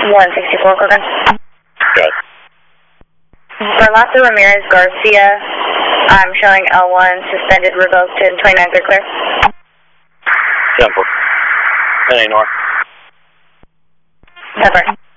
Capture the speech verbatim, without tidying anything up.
one sixty-four, Corbin. Good. Berlato Ramirez Garcia, I'm showing L one suspended, revoked, and twenty-nine are clear. Simple. ten eight north. Pepper.